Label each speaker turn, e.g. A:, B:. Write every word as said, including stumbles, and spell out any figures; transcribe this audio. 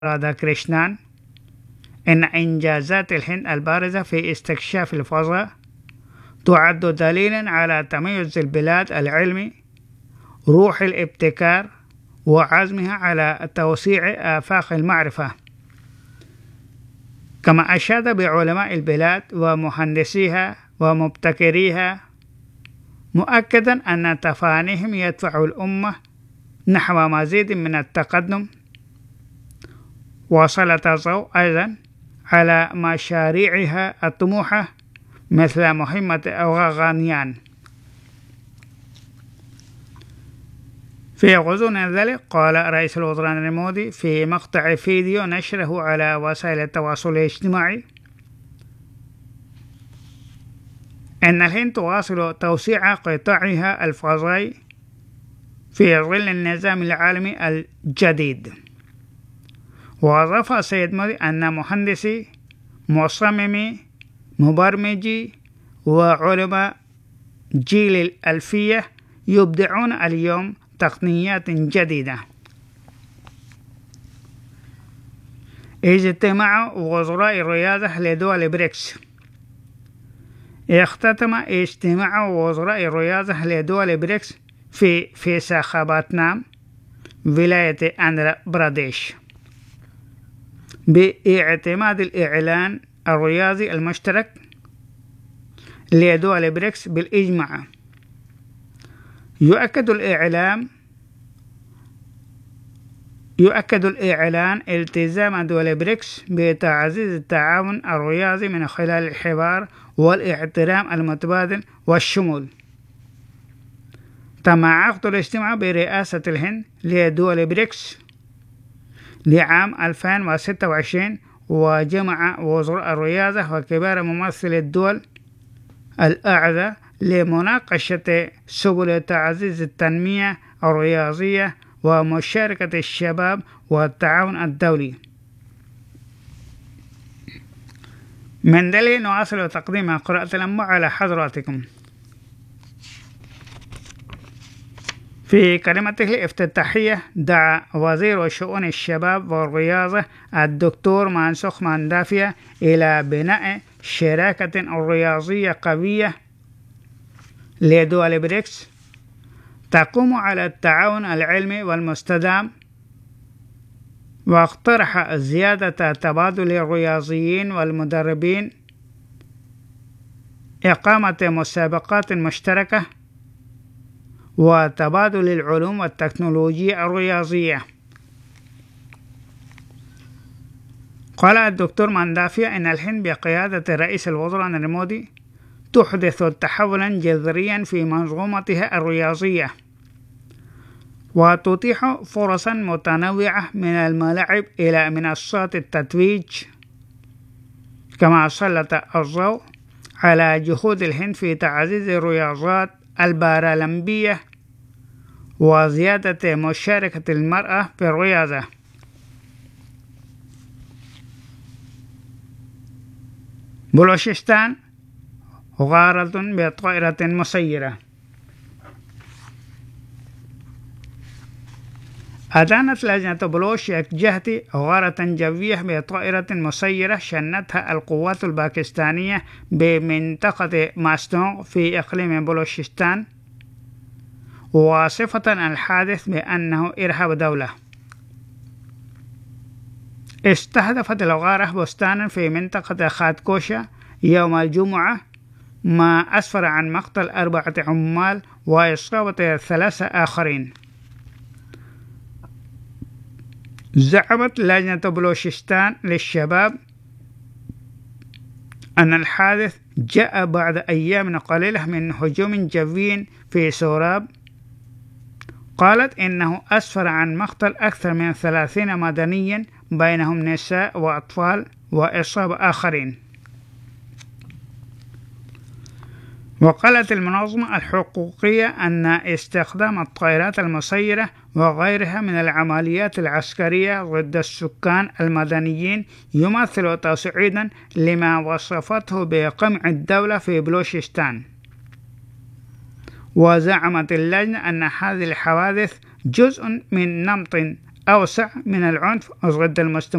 A: رادا كريشنان إن إنجازات الهند البارزة في استكشاف الفضاء تعد دليلا على تميز البلاد العلمي، روح الابتكار، وعزمها على توسيع آفاق المعرفة. كما أشاد بعلماء البلاد ومهندسيها ومبتكريها، مؤكدا أن تفانيهم يدفع الأمة نحو مزيد من التقدم. وسلط الضوء أيضا على مشاريعها الطموحة مثل مهمة غاغانيان. في غضون ذلك قال رئيس الوزراء نريندرا مودي في مقطع فيديو نشره على وسائل التواصل الاجتماعي أن الهند تواصل توسيع قطاعها الفضائي في ظل النظام العالمي الجديد. وأضاف السيد مودي أن مهندسي، مصممي، مبرمجي وعلماء جيل الألفية يبدعون اليوم تقنيات جديدة. اجتماع وزراء الرياضة لدول بريكس. اختتم اجتماع وزراء الرياضة لدول بريكس في فيساخاباتنام ولاية آندھرا براديش باعتماد الإعلان الرياضي المشترك لدول بريكس بالإجماع. يؤكد الإعلام يؤكد الإعلان التزام دول بريكس بتعزيز التعاون الرياضي من خلال الحوار والاحترام المتبادل والشمول. تم عقد الاجتماع برئاسة الهند لدول بريكس لعام ألفين وستة وعشرين، وجمع وزراء الرياضة وكبار ممثلي الدول الأعضاء لمناقشة سبل تعزيز التنمية الرياضية ومشاركة الشباب والتعاون الدولي. من دليل نواصل تقديم قراءة الأنباء على حضراتكم. في كلمته الافتتاحية دعا وزير شؤون الشباب والرياضة الدكتور مانسوخ ماندافيا إلى بناء شراكة رياضية قوية لدول بريكس تقوم على التعاون العلمي والمستدام، واقترح زيادة تبادل الرياضيين والمدربين، إقامة مسابقات مشتركة، وتبادل العلوم والتكنولوجيا الرياضية. قال الدكتور ماندافيا إن الهند بقيادة رئيس الوزراء نريندرا مودي تحدث تحولا جذريا في منظومتها الرياضية، وتتيح فرصا متنوعة من الملاعب إلى منصات التتويج. كما سلط الضوء على جهود الهند في تعزيز الرياضات البارالمبية وزيادة مشاركة المرأة في الرياضة. بلوشستان غارة بطائرة مسيرة. أدانت لجنة بلوش جهة غارة جوية بطائرة مسيرة شنتها القوات الباكستانية بمنطقة ماستونغ في إقليم بلوشستان، واصفة الحادث بأنه إرهاب دولة. استهدفت الغارة بستانا في منطقة خاتكوشا يوم الجمعة، ما أسفر عن مقتل أربعة عمال وإصابة ثلاثة آخرين. زعمت لجنة بلوشستان للشباب أن الحادث جاء بعد أيام قليلة من هجوم جوي في سوراب. قالت إنه أسفر عن مقتل أكثر من ثلاثين مدنيا بينهم نساء وأطفال وإصابة آخرين. وقالت المنظمة الحقوقية أن استخدام الطائرات المسيرة وغيرها من العمليات العسكرية ضد السكان المدنيين يمثل تصعيدا لما وصفته بقمع الدولة في بلوشستان. وزعمت اللجنة أن هذه الحوادث جزء من نمط أوسع من العنف ضد المسلمين.